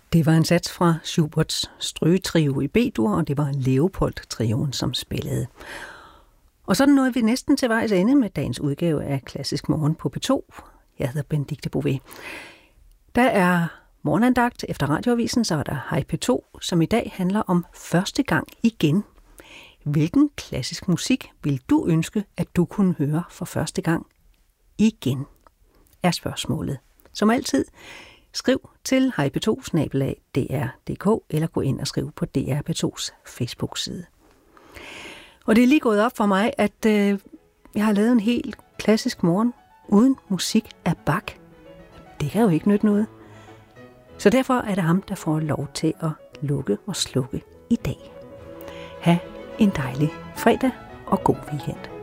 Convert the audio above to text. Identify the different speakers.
Speaker 1: Det var en sats fra Schuberts strygetrio i B-dur, og det var Leopold-trioen, som spillede. Og sådan nåede vi næsten til vejs ende med dagens udgave af Klassisk Morgen på P2. Jeg hedder Benedikte Bové. Der er morgenandagt efter radioavisen, så er der Hej P2, som i dag handler om første gang igen. Hvilken klassisk musik vil du ønske, at du kunne høre for første gang igen? Er spørgsmålet. Som altid, skriv til hejp2@dr.dk eller gå ind og skriv på DR P2's Facebook-side. Og det er lige gået op for mig, at jeg har lavet en helt klassisk morgen uden musik af Bach. Det kan jo ikke nytte noget. Så derfor er det ham, der får lov til at lukke og slukke i dag. Ha' en dejlig fredag og god weekend.